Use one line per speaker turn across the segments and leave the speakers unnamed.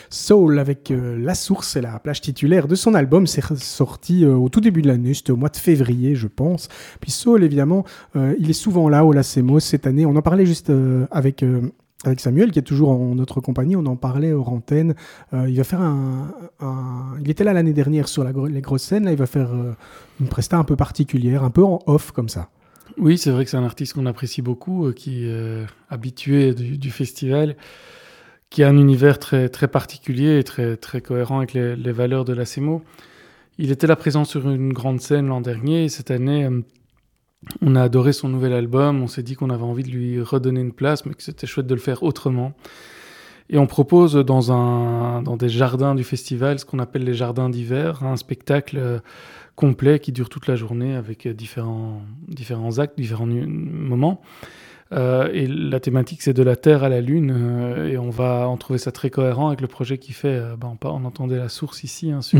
Soul avec La Source, c'est la plage titulaire de son album. C'est sorti au tout début de l'année, c'était au mois de février, je pense. Puis Soul, évidemment, il est souvent là au Lacemo cette année. On en parlait juste avec Samuel, qui est toujours en notre compagnie. On en parlait hors antenne. Il va faire il était là l'année dernière sur les grosses scènes. Là, il va faire une presta un peu particulière, un peu en off comme ça.
Oui, c'est vrai que c'est un artiste qu'on apprécie beaucoup, qui est habitué du festival, qui a un univers très, très particulier et très, très cohérent avec les valeurs de l'Acemo. Il était là présent sur une grande scène l'an dernier, et cette année, on a adoré son nouvel album. On s'est dit qu'on avait envie de lui redonner une place, mais que c'était chouette de le faire autrement. Et on propose dans des jardins du festival, ce qu'on appelle les jardins d'hiver, un spectacle complet qui dure toute la journée avec différents actes, différents moments. Et la thématique, c'est de la Terre à la Lune, et on trouvait ça très cohérent avec le projet qu'il fait. On entendait La Source ici, hein,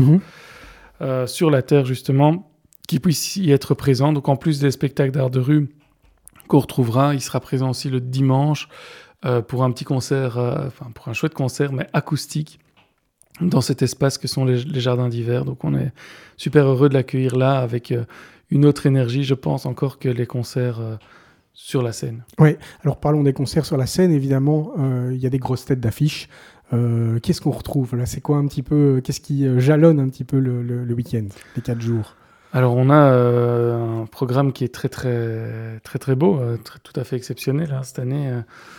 sur la Terre justement, qui puisse y être présent. Donc en plus des spectacles d'art de rue qu'on retrouvera, il sera présent aussi le dimanche pour un petit concert, pour un chouette concert, mais acoustique, dans cet espace que sont les jardins d'hiver. Donc on est super heureux de l'accueillir là, avec une autre énergie, je pense, encore que les concerts sur la scène.
Oui, alors parlons des concerts sur la scène, évidemment, il y a des grosses têtes d'affiches. Qu'est-ce qu'on retrouve là ? C'est quoi un petit peu, qu'est-ce qui jalonne un petit peu le week-end, les 4 jours ?
Alors on a un programme qui est très très très très beau, tout à fait exceptionnel cette année.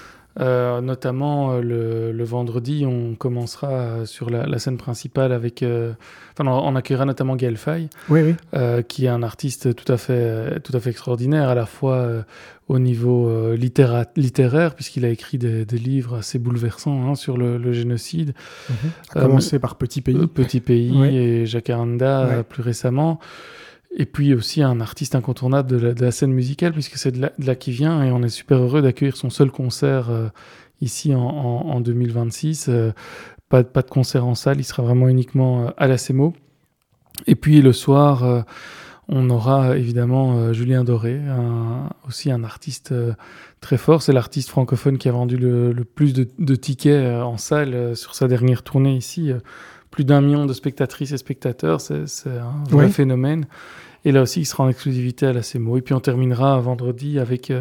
Notamment le vendredi, on commencera sur la scène principale avec... on accueillera notamment Gaël Faye,
oui.
qui est un artiste tout à fait extraordinaire, à la fois au niveau littéraire, puisqu'il a écrit des livres assez bouleversants sur le génocide.
A commencé par Petit Pays.
Petit Pays et Jacaranda plus récemment. Et puis aussi un artiste incontournable de la scène musicale, puisque c'est de là qu'il vient, et on est super heureux d'accueillir son seul concert ici en 2026. Pas de concert en salle, il sera vraiment uniquement à l'Acemo. Et puis le soir, on aura évidemment Julien Doré, aussi un artiste très fort. C'est l'artiste francophone qui a vendu le plus de tickets en salle sur sa dernière tournée ici. Plus d'1 million de spectatrices et spectateurs, c'est un vrai phénomène. Et là aussi, il sera en exclusivité à l'Acemo. Et puis on terminera vendredi avec,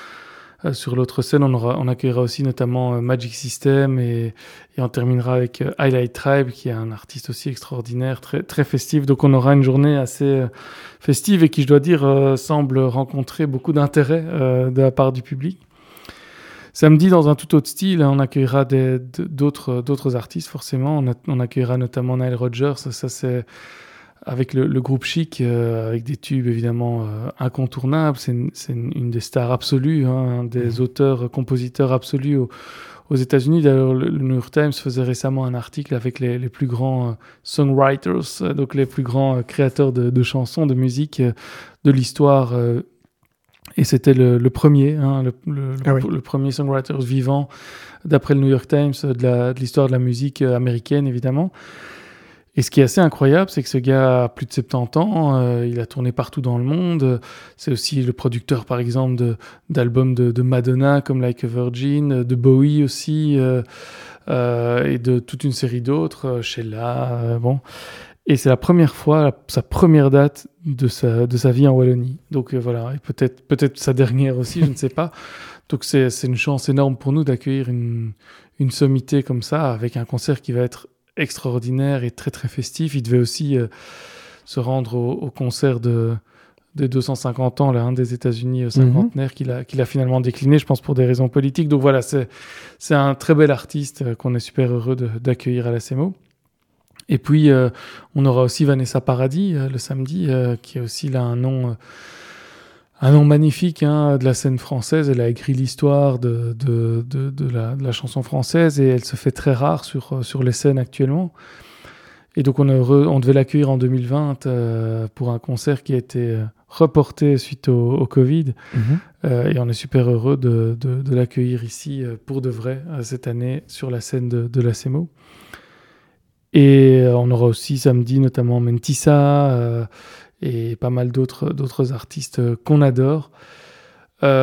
sur l'autre scène, on accueillera aussi notamment Magic System, et on terminera avec Highlight Tribe, qui est un artiste aussi extraordinaire, très, très festif. Donc on aura une journée assez festive et qui, je dois dire, semble rencontrer beaucoup d'intérêt de la part du public. Samedi, dans un tout autre style, on accueillera d'autres artistes, forcément. On accueillera notamment Nile Rodgers. Ça c'est avec le groupe Chic, avec des tubes évidemment incontournables. C'est une des stars absolues, un des auteurs-compositeurs absolus aux États-Unis. D'ailleurs, le New York Times faisait récemment un article avec les plus grands songwriters, donc les plus grands créateurs de chansons, de musique de l'histoire. Et c'était le premier, le premier songwriter vivant, d'après le New York Times, de l'histoire de la musique américaine, évidemment. Et ce qui est assez incroyable, c'est que ce gars a plus de 70 ans, il a tourné partout dans le monde. C'est aussi le producteur, par exemple, d'albums de Madonna, comme Like a Virgin, de Bowie aussi, et de toute une série d'autres, Sheila, Et c'est la première fois, sa première date de sa vie en Wallonie. Donc voilà, et peut-être sa dernière aussi, je ne sais pas. Donc c'est une chance énorme pour nous d'accueillir une sommité comme ça, avec un concert qui va être extraordinaire et très très festif. Il devait aussi se rendre au concert de 250 ans, là, des États-Unis cinquantenaire, qu'il a finalement décliné, je pense, pour des raisons politiques. Donc voilà, c'est un très bel artiste qu'on est super heureux d'accueillir à l'Acemo. Et puis, on aura aussi Vanessa Paradis le samedi, qui est aussi là un nom magnifique de la scène française. Elle a écrit l'histoire de la chanson française, et elle se fait très rare sur les scènes actuellement. Et donc, on devait l'accueillir en 2020 pour un concert qui a été reporté suite au Covid. Et on est super heureux de l'accueillir ici pour de vrai cette année sur la scène de l'Acemo. Et on aura aussi samedi notamment Mentissa et pas mal d'autres artistes qu'on adore.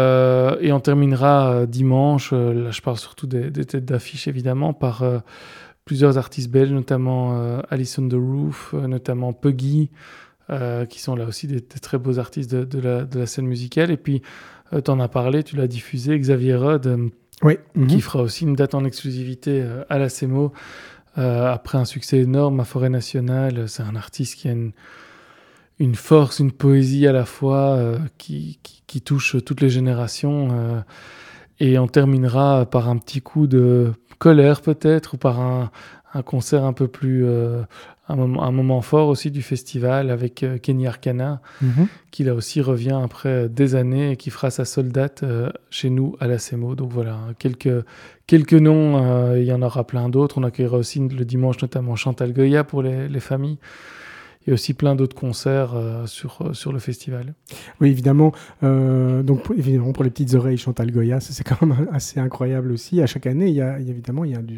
Et on terminera dimanche, là je parle surtout des têtes d'affiche évidemment, par plusieurs artistes belges, notamment Alice on the Roof, notamment Puggy, qui sont là aussi des très beaux artistes de la scène musicale. Et puis, tu en as parlé, tu l'as diffusé, Xavier Rode, qui fera aussi une date en exclusivité à la CEMO. Après un succès énorme à Forêt Nationale, c'est un artiste qui a une force, une poésie à la fois qui touche toutes les générations. Et on terminera par un petit coup de colère peut-être, ou par un concert un peu plus... un moment fort aussi du festival avec Kenny Arcana, qui là aussi revient après des années et qui fera sa seule date chez nous à la CEMO. Donc voilà, quelques noms, il y en aura plein d'autres. On accueillera aussi le dimanche notamment Chantal Goya pour les familles. Et aussi plein d'autres concerts sur le festival.
Oui, évidemment. Donc, évidemment, pour les petites oreilles, Chantal Goya, c'est quand même assez incroyable aussi. À chaque année, il y a du